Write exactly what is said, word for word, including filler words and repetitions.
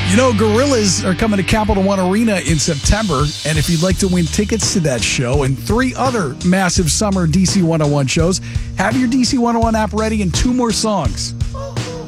You know, Gorillaz are coming to Capital One Arena in September, and if you'd like to win tickets to that show and three other massive summer D C one oh one shows, have your D C one oh one app ready and two more songs.